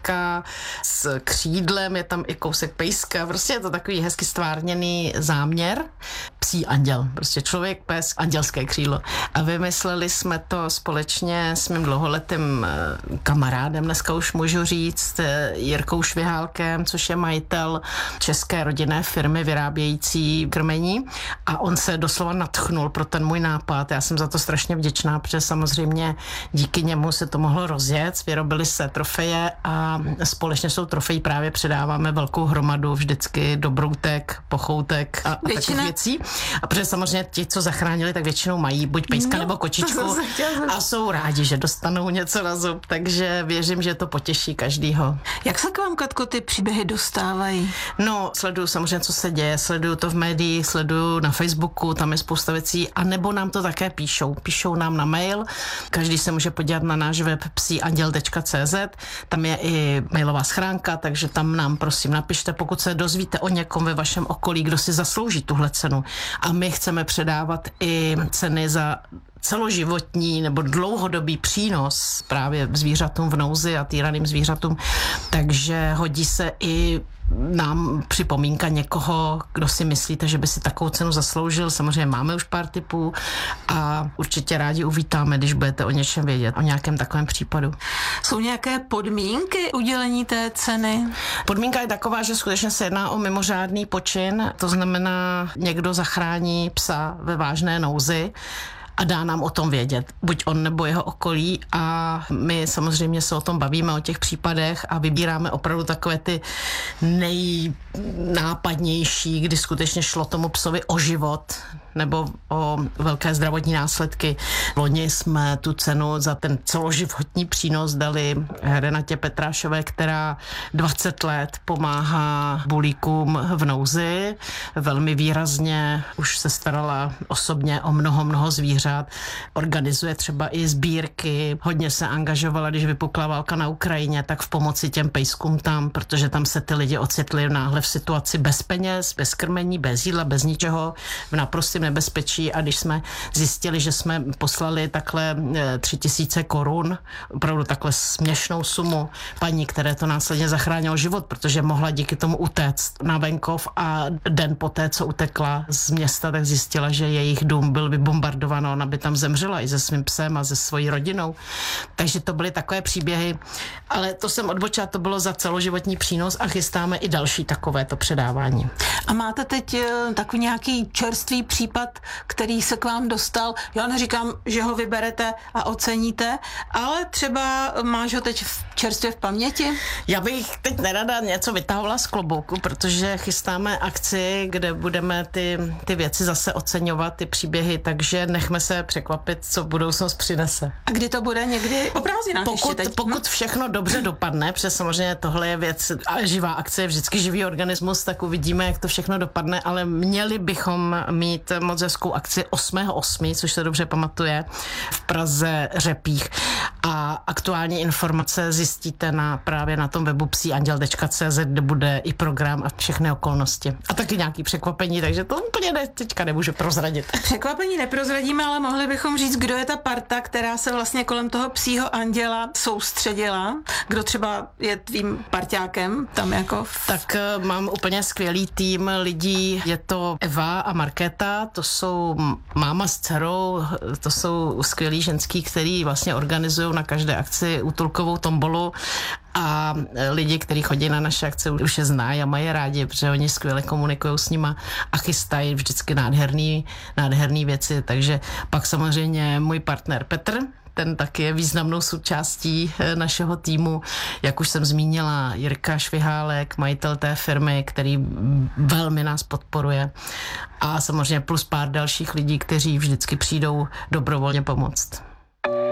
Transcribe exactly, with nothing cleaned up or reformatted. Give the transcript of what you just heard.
pejska s křídlem, je tam i kousek pejska, prostě je to takový hezky stvárněný záměr. Psí anděl, prostě člověk, pes, andělské křídlo. A vymysleli jsme to společně s mým dlouholetým kamarádem, dneska už můžu říct, Jirkou Švihálkem, což je majitel české rodinné firmy vyrábějící krmení, a on se doslova nadchnul pro ten můj nápad. Já jsem za to strašně vděčná, protože samozřejmě díky němu se to mohlo rozjet, vyrobily se trofeje a společně s tou trofejí právě předáváme velkou hromadu vždycky dobroutek, pochoutek a, a takových věcí. A protože samozřejmě ti, co zachránili, tak většinou mají buď pejska no, nebo kočičku a jsou rádi, že dostanou něco na zub, takže věřím, že to potěší každýho. Jak se k vám, Katko, ty příběhy dostávají? No, sleduju samozřejmě, co se děje, sleduju to v médiích, sleduju na Facebooku, tam je spousta věcí, a nebo nám to také píšou. Píšou nám na mail, každý se může podívat na náš web psí anděl tečka cé zet, tam je i mailová schránka, takže tam nám prosím napište, pokud se dozvíte o někom ve vašem okolí, kdo si zaslouží tuhle cenu. A my chceme předávat i ceny za celoživotní nebo dlouhodobý přínos právě zvířatům v nouzi a týraným zvířatům, takže hodí se i nám připomínka někoho, kdo si myslíte, že by si takovou cenu zasloužil. Samozřejmě máme už pár tipů a určitě rádi uvítáme, když budete o něčem vědět, o nějakém takovém případu. Jsou nějaké podmínky udělení té ceny? Podmínka je taková, že skutečně se jedná o mimořádný počin, to znamená, někdo zachrání psa ve vážné nouzi a dá nám o tom vědět, buď on nebo jeho okolí, a my samozřejmě se o tom bavíme, o těch případech, a vybíráme opravdu takové ty nejnápadnější, kdy skutečně šlo tomu psovi o život nebo o velké zdravotní následky. Loni jsme tu cenu za ten celoživotní přínos dali Renatě Petrášové, která dvacet let pomáhá bulíkům v nouzi. Velmi výrazně už se starala osobně o mnoho, mnoho zvířat. Organizuje třeba i sbírky. Hodně se angažovala, když vypukla válka na Ukrajině, tak v pomoci těm pejskům tam, protože tam se ty lidi ocitli náhle v situaci bez peněz, bez krmení, bez jídla, bez ničeho, v naprostém nebezpečí, a když jsme zjistili, že jsme poslali takhle tři tisíce korun, opravdu takhle směšnou sumu paní, které to následně zachránilo život, protože mohla díky tomu utéct na venkov, a den poté, co utekla z města, tak zjistila, že jejich dům byl vybombardován, ona by tam zemřela i se svým psem a se svojí rodinou. Takže to byly takové příběhy, ale to jsem odbočila, to bylo za celoživotní přínos a chystáme i další takovéto předávání. A máte teď takový nějaký čerstvý případ, který se k vám dostal? Já neříkám, že ho vyberete a oceníte, ale třeba máš ho teď v čerstvě v paměti? Já bych teď nerada něco vytahovala z klobouku, protože chystáme akci, kde budeme ty, ty věci zase oceňovat, ty příběhy, takže nechme se překvapit, co budoucnost přinese. A kdy to bude? Někdy o prázdninách pokud, teď? pokud všechno dobře dopadne, protože samozřejmě tohle je věc, ale živá akce je vždycky živý organismus, tak uvidíme, jak to všechno dopadne, ale měli bychom mít moc hezkou akci osmého osmého, což se dobře pamatuje, v Praze Řepích. A aktuální informace zjistíte na, právě na tom webu psí anděl tečka cé zet, kde bude i program a všechny okolnosti. A taky nějaký překvapení, takže to úplně ne, teďka nemůžu prozradit. Překvapení neprozradíme, ale mohli bychom říct, kdo je ta parta, která se vlastně kolem toho psího anděla soustředila. Kdo třeba je tvým parťákem tam jako? V... Tak uh, mám úplně skvělý tým lidí. Je to Eva a Markéta, to jsou máma s dcerou, to jsou skvělí ženský, který vlastně organizují na každé akci útulkovou tombolu, a lidi, kteří chodí na naše akce, už je znají a mají rádi, protože oni skvěle komunikují s nima a chystají vždycky nádherný, nádherný věci. Takže pak samozřejmě můj partner Petr, ten taky je významnou součástí našeho týmu. Jak už jsem zmínila, Jirka Švihálek, majitel té firmy, který velmi nás podporuje. A samozřejmě plus pár dalších lidí, kteří vždycky přijdou dobrovolně pomoct.